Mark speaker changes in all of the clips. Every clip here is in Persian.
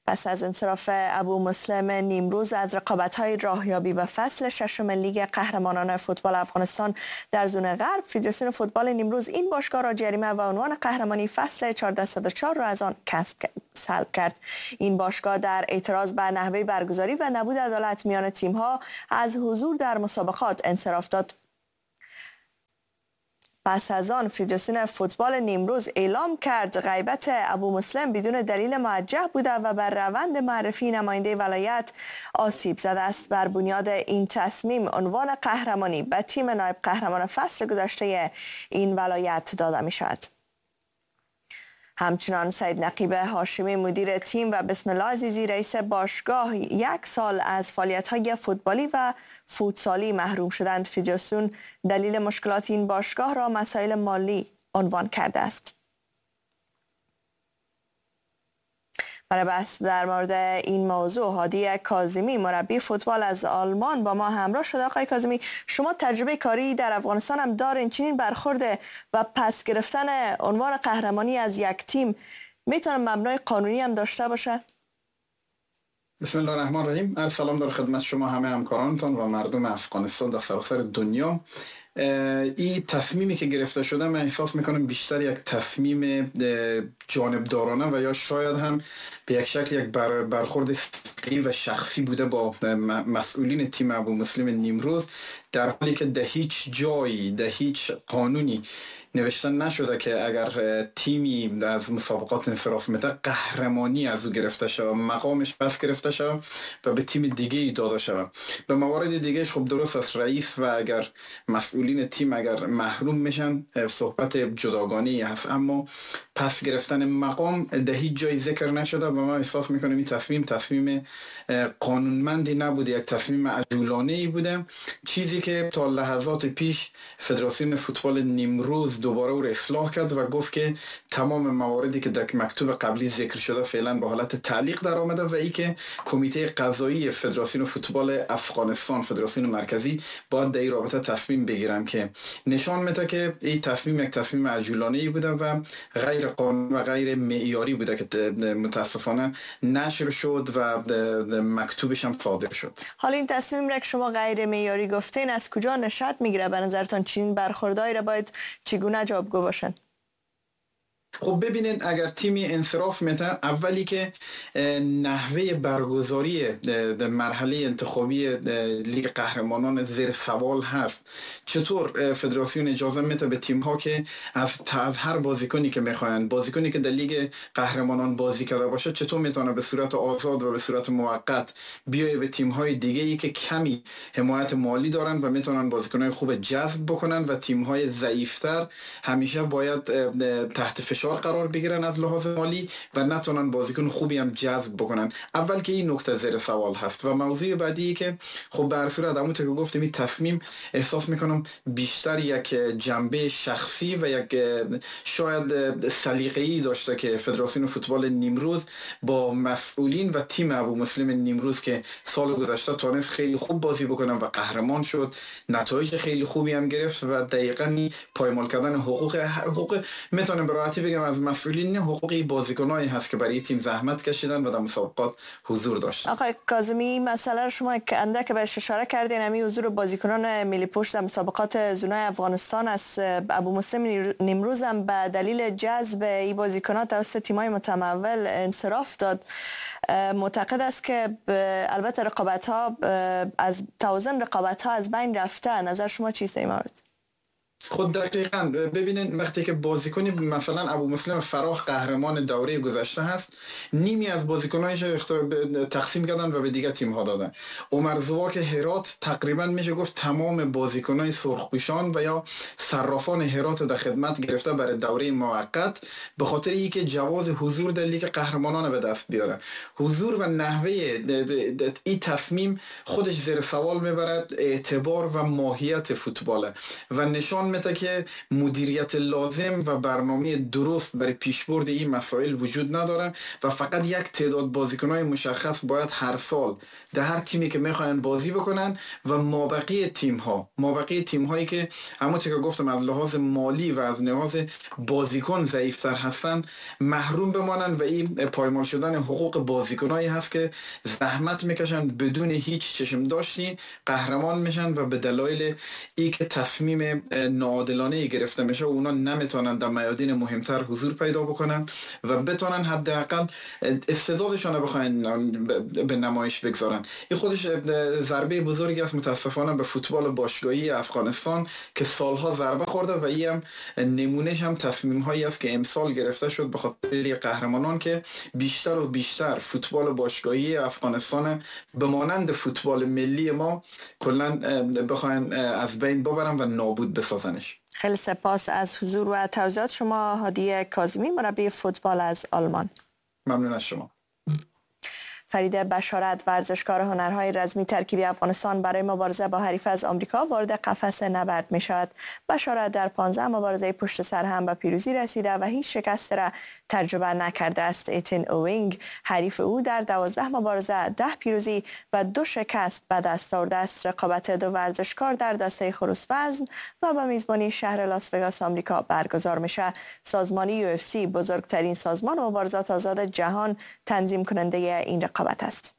Speaker 1: پس از انصراف ابو مسلم نیمروز از رقابت‌های راهیابی و فصل ششم لیگ قهرمانان فوتبال افغانستان در زون غرب، فدراسیون فوتبال نیمروز این باشگاه را جریمه و عنوان قهرمانی فصل 1404 را از آن سلب کرد. این باشگاه در اعتراض بر نحوه برگزاری و نبود عدالت میان تیم‌ها از حضور در مسابقات انصراف داد. پس از آن فدراسیون فوتبال نیمروز اعلام کرد غیبت ابو مسلم بدون دلیل موجه بوده و بر روند معرفی نماینده ولایت آسیب زده است. بر بنیاد این تصمیم عنوان قهرمانی به تیم نایب قهرمان فصل گذشته این ولایت داده می شود. همچنان سید نقیب هاشمی مدیر تیم و بسم الله عزیزی رئیس باشگاه 1 سال از فعالیت‌های فوتبالی و فوتسالی محروم شدند. فدراسیون دلیل مشکلات این باشگاه را مسائل مالی عنوان کرده است. برای بحث در مورد این موضوع هادی کاظمی مربی فوتبال از آلمان با ما همراه شده. آقای کاظمی، شما تجربه کاری در افغانستان هم دارین، چنین برخورد و پس گرفتن عنوان قهرمانی از یک تیم میتونه مبنای قانونی هم داشته باشه؟
Speaker 2: بسم الله الرحمن الرحیم. سلام در خدمت شما همه همکارانتان و مردم افغانستان در سراسر دنیا. این تصمیمی که گرفته شده من احساس میکنم بیشتر یک تصمیم جانبدارانه و یا شاید هم به یک شکل یک برخورد فردی و شخصی بوده با مسئولین تیم ابو مسلم نیمروز، در حالی که در هیچ جایی در هیچ قانونی نوشته نشده که اگر تیمی از مسابقات انصراف میده قهرمانی از او گرفته شود، مقامش پس گرفته شود و به تیم دیگه ای داده شود. به موارد دیگه خب درست است، رئیس و اگر مسئولین تیم اگر محروم میشن صحبت جداگانه هست، اما پس گرفتن مقام در هیچ جای ذکر نشده و من احساس میکنم این تصمیم قانونمندی نبوده، یک تصمیم عجولانه ای بوده، چیزی که تا لحظات پیش فدراسیون فوتبال نیمروز دوباره او را اصلاح کرد و گفت که تمام مواردی که در مکتوب قبلی ذکر شده فعلا به حالت تعلیق در آمده و ای که کمیته قضایی فدراسیون فوتبال افغانستان، فدراسیون مرکزی، باید در این رابطه تصمیم بگیرن که نشان میده که این تصمیم یک تصمیم عجولانه ای بوده و غیر قانونی و غیر معیاری بوده که متاسفانه نشر شد و مکتوبش هم صادر شد.
Speaker 1: حالا این تصمیم را که شما غیر معیاری گفتین از کجا نشأت میگیره؟ به نظرتان چنین برخوردایی را باید چگونه جوابگو باشن؟
Speaker 2: خب ببینید، اگر تیمی انصراف میده، اولی که نحوه برگزاری مرحله انتخابی لیگ قهرمانان زیر سوال هست. چطور فدراسیون اجازه میده به تیم ها که از هر بازیکنی که میخواین، بازیکنی که در لیگ قهرمانان بازی کرده باشه، چطور میتونه به صورت آزاد و به صورت موقت بیای به تیم های دیگه ای که کمی حمایت مالی دارن و میتونن بازیکنای خوب جذب بکنن و تیم های ضعیفتر همیشه باید تحت فشار قرار بگیرن از لحاظ مالی و نتونن بازیکن خوبی هم جذب بکنن. اول که این نکته زیر سوال هست و موضوع بعدی که خب به هر صورت همونطور که گفتم این تصمیم احساس میکنم بیشتر یک جنبه شخصی و یک شاید سلیقه‌ای داشته که فدراسیون فوتبال نیمروز با مسئولین و تیم ابو مسلم نیمروز که سال گذشته تونست خیلی خوب بازی بکنن و قهرمان شد، نتایج خیلی خوبی هم گرفت و دقیقاً پایمال کردن حقوق میتونم به راحتی بگم از مسئولین حقوقی بازیکنایی هست که برای تیم زحمت کشیدن و در مسابقات حضور داشتن.
Speaker 1: آقای کاظمی، مسئله شما که اندک بهش اشاره کردین، همین حضور بازیکنان ملی پشت در مسابقات زونای افغانستان از ابو مسلم نیمروز هم به دلیل جذب این بازیکنان توسط تیم‌های متمول انصراف داد. معتقد است که البته از توازن رقابت‌ها از بین رفته. نظر شما چیست این مورد؟
Speaker 2: خود دقیقاً ببینید، وقتی که بازیکنی مثلا ابو مسلم فراخ قهرمان دوره گذشته هست، نیمی از بازیکنایش تقسیم کردن و به دیگه تیم ها دادن. عمر زواک هرات تقریبا میشه گفت تمام بازیکنای سرخپوشان و یا صرافان هرات در خدمت گرفته برای دوره موقت به خاطر اینکه جواز حضور در لیگ قهرمانان به دست بیاره. حضور و نحوه این تصمیم خودش زیر سوال میبرد اعتبار و ماهیت فوتبال و نشان نشان میده که مدیریت لازم و برنامه درست برای پیشبرد این مسائل وجود نداره و فقط یک تعداد بازیکن‌های مشخص باید هر سال در هر تیمی که میخواین بازی بکنن و مابقی تیم‌هایی که همونطور که گفتم از لحاظ مالی و از لحاظ بازیکن ضعیف‌تر هستن محروم بمانن و این پایمال شدن حقوق بازیکنایی هست که زحمت میکشن بدون هیچ چشم داشتی قهرمان میشن و به دلایل ای که تصمیم ناعادلانه گرفته میشه و اونا نمیتونن در میادین مهمتر حضور پیدا بکنن و بتونن حداقل استعدادشون رو بخواین به نمایش بگذارن. این خودش ضربه بزرگی است متاسفانه به فوتبال باشگاهی افغانستان که سالها ضربه خورده و این هم نمونهش هم تصمیم هایی است که امسال گرفته شد به خاطر قهرمانان که بیشتر و بیشتر فوتبال باشگاهی افغانستان به مانند فوتبال ملی ما کلا بخواین از بین ببرن و نابود بسازنش.
Speaker 1: خیلی سپاس از حضور و توضیحات شما هادی کاظمی، مربی فوتبال از آلمان.
Speaker 2: ممنون از شما.
Speaker 1: فرید بشارت، ورزشکار هنرهای رزمی ترکیبی افغانستان، برای مبارزه با حریف از آمریکا وارد قفس نبرد می شود. بشارت در 15 مبارزه پشت سر هم به پیروزی رسیده و هیچ شکست را تجربه نکرده است. ایتن اوینگ حریف او در 12 مبارزه 10 پیروزی و 2 شکست به دست آورده است. رقابت دو ورزشکار در دسته خروس وزن و به میزبانی شهر لاس وگاس آمریکا برگزار میشه. سازمان UFC بزرگترین سازمان مبارزات آزاد جهان تنظیم کننده این رقابت است.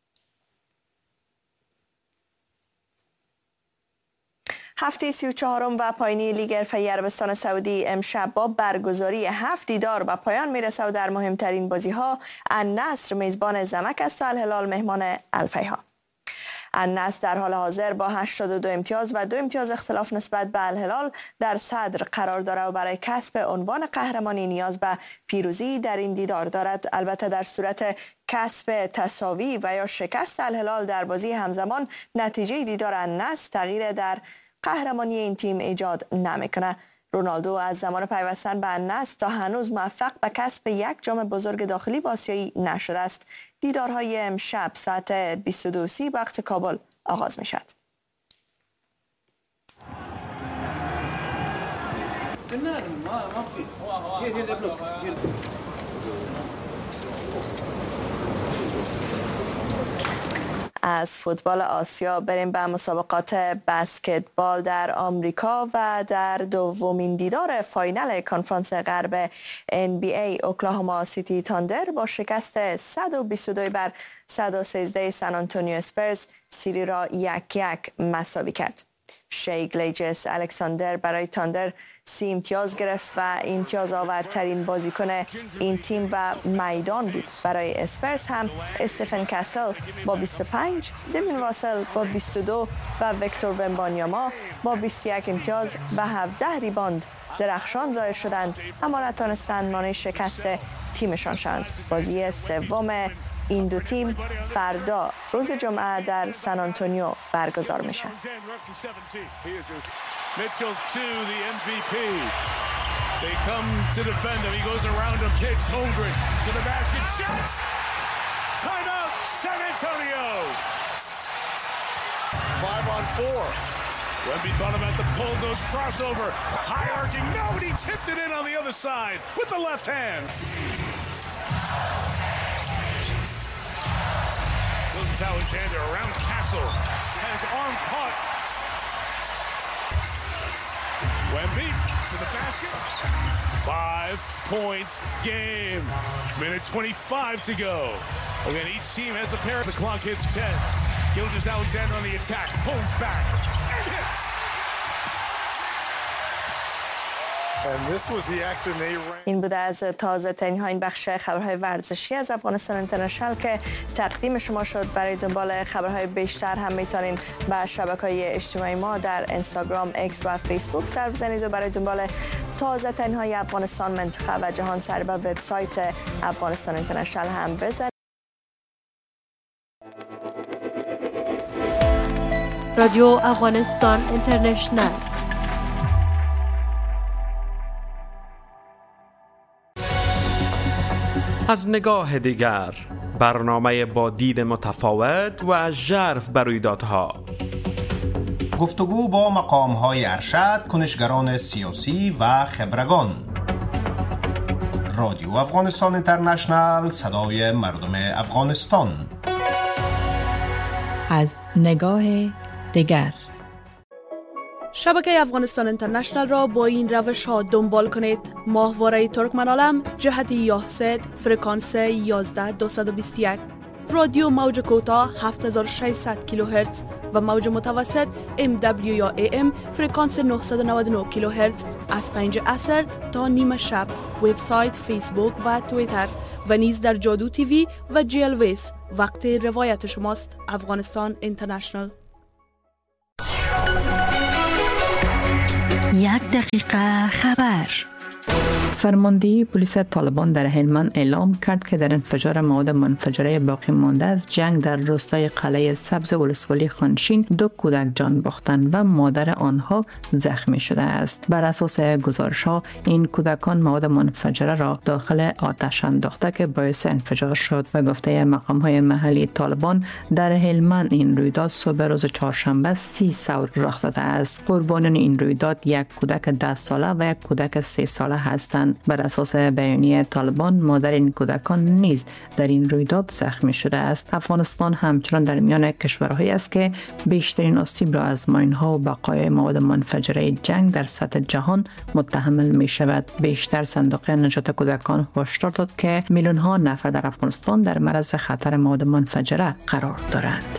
Speaker 1: هفته 34 و پایانی لیگ حرفه‌ای عربستان سعودی امشب با برگزاری 7 دیدار به پایان میرسه و در مهمترین بازی‌ها النصر میزبان زمک است و الهلال مهمان الفیها. النصر در حال حاضر با 82 امتیاز و 2 امتیاز اختلاف نسبت به الهلال در صدر قرار دارد و برای کسب عنوان قهرمانی نیاز به پیروزی در این دیدار دارد. البته در صورت کسب تساوی و یا شکست الهلال در بازی همزمان، نتیجه دیدار النصر تغییر در قهرمانی این تیم ایجاد نمیکنه. رونالدو از زمان پیوستن به النصر تا هنوز موفق به کسب یک جام بزرگ داخلی و آسیایی نشده است. دیدارهای امشب ساعت 22:30 وقت کابل آغاز می شد. از فوتبال آسیا بریم به مسابقات بسکتبال در آمریکا و در دومین دیدار فاینال کنفرانس غرب NBA اوکلاهوما سیتی تاندر با شکست 122-113 سن آنتونیو اسپرز سری را 1-1 مساوی کرد. شی گلیجس الکساندر برای تاندر 30 امتیاز گرفت و امتیاز آورترین بازیکن این تیم و میدان بود. برای اسپرز هم استفن کاسل با 25، دمین واسل با 22 و ویکتور ومبانیاما با 21 امتیاز و 17 ریباند درخشان ظاهر شدند، اما نتوانستند مانع شکست تیمشان شوند. بازی سوم این دو تیم فردا روز جمعه در سن آنتونیو برگزار میشه.
Speaker 3: Mitchell to the MVP. They come to defend him. He goes around him, kicks Holmgren to the basket. Shots! Timeout, San Antonio. 5 on 4. Wemby thought about the pull, goes crossover. High arcing. No, and he tipped it in on the other side with the left hand. Williams Alexander around Castle. Has arm caught. Wemby to the basket. 5-point game. Minute 25 to go. Again, each team has a pair. The clock hits 10. Gilgeous Alexander on the attack. Pulls back and hits.
Speaker 1: این بوده از تازه ترین ها این بخش خبرهای ورزشی از افغانستان اینترنشنال که تقدیم شما شد. برای دنبال خبرهای بیشتر هم میتونین به شبکه‌های اجتماعی ما در اینستاگرام، ایکس و فیسبوک سر بزنید و برای دنبال تازه ترین های افغانستان، منطقه و جهان سر به وبسایت افغانستان اینترنشنال هم بزنید.
Speaker 4: رادیو افغانستان اینترنشنال.
Speaker 5: از نگاه دیگر، برنامه با دید متفاوت و ژرف بر رویدادها،
Speaker 6: گفتگو با مقام‌های ارشد، کنشگران سیاسی و خبرگان. رادیو افغانستان اینترنشنال، صدای مردم افغانستان.
Speaker 7: از نگاه دیگر.
Speaker 8: شبکه افغانستان اینترنشنال را با این روش ها دنبال کنید: ماهواره ترکمنالم جهت یاهسد فرکانس 11221، رادیو موج کوتاه 7600 کیلوهرتز و موج متوسط MW یا AM فرکانس 999 کیلوهرتز از 5 عصر تا نیم شب. وبسایت، فیسبوک و توییتر و نیز در جادو تیوی و GLVS. وقت روایت شماست. افغانستان اینترنشنال.
Speaker 9: 1 دقیقه خبر.
Speaker 7: فرماندهی پلیس طالبان در هلمند اعلام کرد که در انفجار مواد منفجره باقی مانده از جنگ در روستای قلعه سبز ولسوالی خانشین 2 کودک جان باختند و مادر آنها زخمی شده است. بر اساس گزارش‌ها این کودکان مواد منفجره را داخل آتش انداخته که باعث انفجار شد و گفته مقام‌های محلی طالبان در هلمند این رویداد صبح روز چهارشنبه 30 ثور رخ داده است. قربانیان این رویداد یک کودک 10 ساله و یک کودک 3 ساله هستند. بر اساس بیانیه طالبان مادر این کودکان نیز در این رویداد زخمی شده است. افغانستان همچنان در میان کشورهایی است که بیشترین آسیب را از ماین‌ها و بقای مواد منفجره جنگ در سطح جهان متحمل می شود. بیشتر صندوق نجات کودکان هشدار داد که میلیون‌ها نفر در افغانستان در معرض خطر مواد منفجره قرار دارند.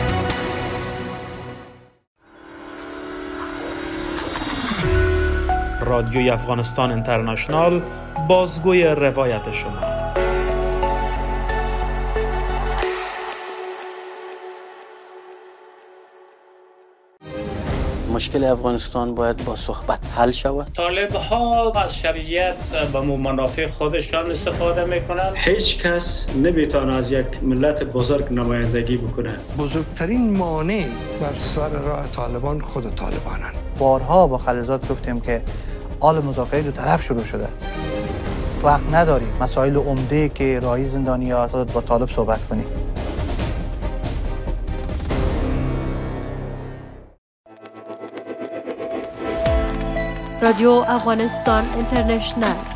Speaker 5: رادیوی افغانستان اینترنشنال، بازگوی روایت شما.
Speaker 10: مشکل افغانستان باید با صحبت حل شود.
Speaker 11: طالب ها از شرعیت به منافع خودشان استفاده میکنند.
Speaker 12: هیچ کس نمیتونه از یک ملت بزرگ نمایندگی بکنه.
Speaker 13: بزرگترین مانع بر سر راه طالبان خود طالبانند.
Speaker 14: بارها با خلیلزاد گفتیم که حال مذاکره دو طرف شروع شده. وقت نداریم مسائل عمده که راهی زندانیان با طالب صحبت کنیم.
Speaker 4: رادیو افغانستان اینترنشنال